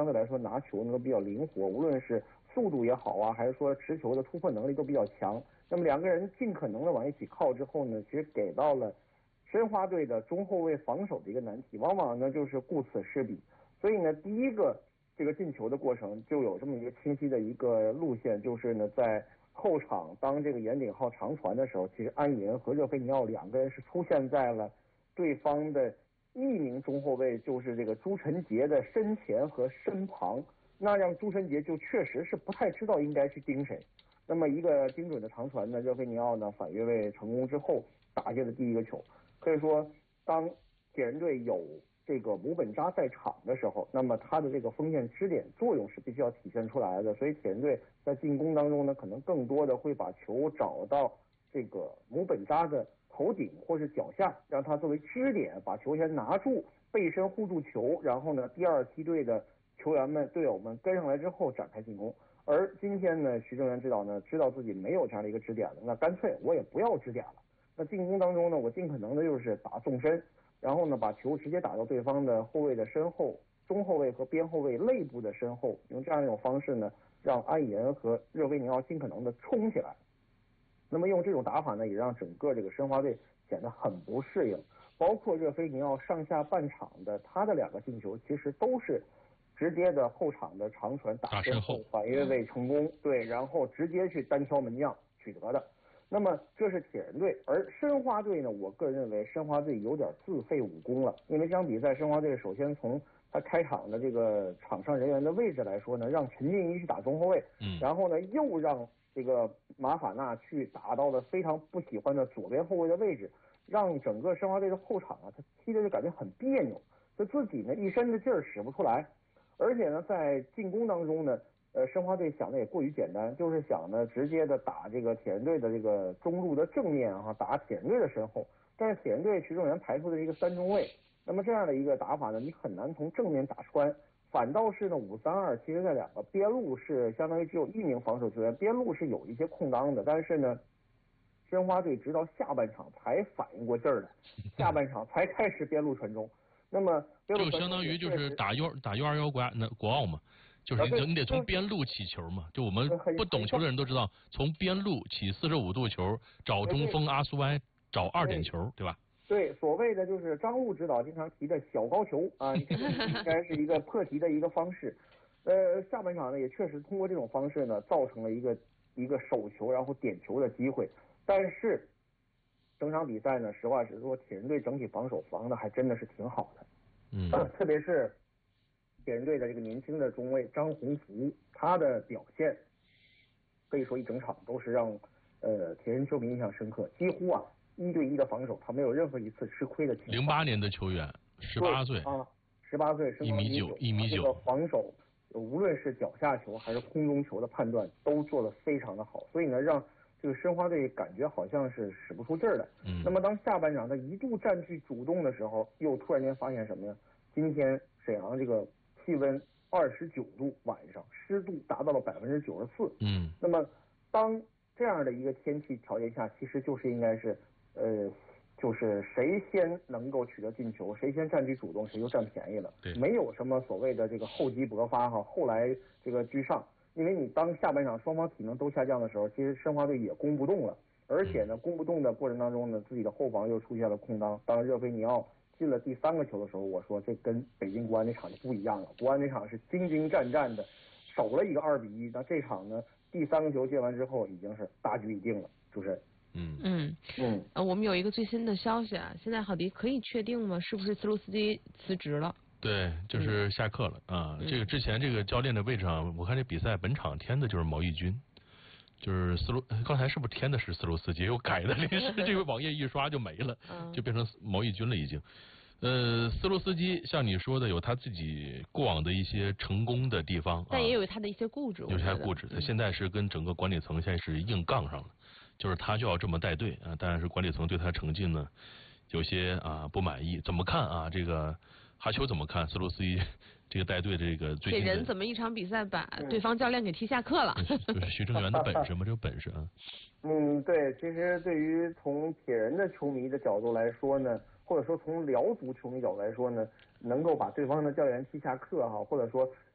相对来说拿球呢都比较灵活，无论是速度也好啊，还是说持球的突破能力都比较强。那么两个人尽可能的往一起靠之后呢，其实给到了申花队的中后卫防守的一个难题，往往呢就是顾此失彼。所以呢，第一个这个进球的过程就有这么一个清晰的一个路线，就是呢在后场当这个严鼎皓长传的时候，其实安以恩和热菲尼奥两个人是出现在了对方的一名中后卫，就是这个朱晨杰的身前和身旁，那让朱晨杰就确实是不太知道应该去盯谁。那么一个精准的长传呢，热菲尼奥呢反越位成功之后打进了第一个球。可以说，当铁人队有这个姆本扎在场的时候，那么他的这个锋线支点作用是必须要体现出来的。所以铁人队在进攻当中呢，可能更多的会把球找到这个姆本扎的头顶或是脚下，让他作为支点，把球先拿住，背身护住球，然后呢，第二梯队的球员们、队友们跟上来之后展开进攻。而今天呢，徐正元指导呢，知道自己没有这样的一个支点了，那干脆我也不要支点了。那进攻当中呢，我尽可能的就是打纵深，然后呢把球直接打到对方的后卫的身后，中后卫和边后卫肋部的身后，用这样一种方式呢，让安以恩和热菲尼奥尽可能的冲起来。那么用这种打法呢，也让整个这个申花队显得很不适应。包括热菲尼奥上下半场的他的两个进球，其实都是直接的后场的长传打身后反越位成功，对，然后直接去单挑门将取得的。那么这是铁人队，而申花队呢，我个人认为申花队有点自废武功了，因为这场比赛申花队首先从他开场的这个场上人员的位置来说呢，让陈静一去打中后卫，然后呢又让这个马法纳去打到了非常不喜欢的左边后卫的位置，让整个申花队的后场啊，他踢的就感觉很别扭，就自己呢一身的劲儿使不出来，而且呢在进攻当中呢。申花队想的也过于简单，就是想呢直接的打这个铁人队的这个中路的正面啊，打铁人队的身后。但是铁人队徐正元排出的一个三中卫，那么这样的一个打法呢，你很难从正面打穿。反倒是呢5-3-2，其实这两个边路是相当于只有一名防守球员，边路是有一些空当的，但是呢，申花队直到下半场才反应过劲儿来，下半场才开始边路传中。那么就相当于就是打121国奥嘛。就是你得从边路起球嘛，就我们不懂球的人都知道，从边路起45度球，找中锋阿苏埃，找2点球，对吧？ 对，所谓的就是张路指导经常提的小高球啊，这个应该是一个破题的一个方式。下半场呢也确实通过这种方式呢，造成了一个手球然后点球的机会，但是整场比赛呢，实话实说，铁人队整体防守防的还真的是挺好的，特别是铁人队的这个年轻的中卫张宏福，他的表现可以说一整场都是让铁人球迷印象深刻，几乎啊1对1的防守他没有任何一次吃亏的情况。 08年的球员，18岁啊，18岁，1.9米，这个防守无论是脚下球还是空中球的判断都做得非常的好，所以呢让这个申花队感觉好像是使不出劲儿来。那么当下半场他一度占据主动的时候，又突然间发现什么呀？今天沈阳这个气温29度，晚上湿度达到了94%。那么当这样的一个天气条件下，其实就是应该是就是谁先能够取得进球，谁先占据主动，谁就占便宜了。没有什么所谓的这个厚积薄发哈，后来这个居上。因为你当下半场双方体能都下降的时候，其实申花队也攻不动了，而且呢，攻不动的过程当中呢，自己的后防又出现了空当。当热菲尼奥进了第3个球的时候，我说这跟北京国安那场就不一样了，国安那场是精精战战的守了一个2-1，那这场呢第3个球进完之后已经是大局已定了，主持人。 我们有一个最新的消息啊，现在郝迪可以确定吗？是不是斯卢斯基辞职了？ 对，就是下课了啊。这个之前这个教练的位置上，我看这比赛本场添的就是毛义军，就是刚才是不是添的是斯卢斯基，又改的临时这个网页一刷就没了，就变成毛义军了已经。斯卢斯基像你说的有他自己过往的一些成功的地方， 但也有他的一些固执。 有他固执，他现在是跟整个管理层现在是硬杠上了，就是他就要这么带队啊。当然是管理层对他的成绩呢有些不满意。怎么看啊？这个哈秋怎么看斯卢斯基这个带队的这个最近的？ 这人怎么一场比赛把对方教练给踢下课了？ 就是徐正元的本事吗？这个本事啊。 对，其实对于从铁人的球迷的角度来说呢，或者说从辽足球迷角度来说呢，能够把对方的教练踢下课哈，或者说